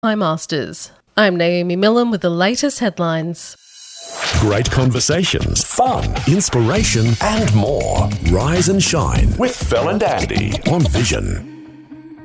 Hi Masters. I'm Naomi Millen with the latest headlines. Great conversations, fun, inspiration and more. Rise and shine with Phil and Andy on Vision.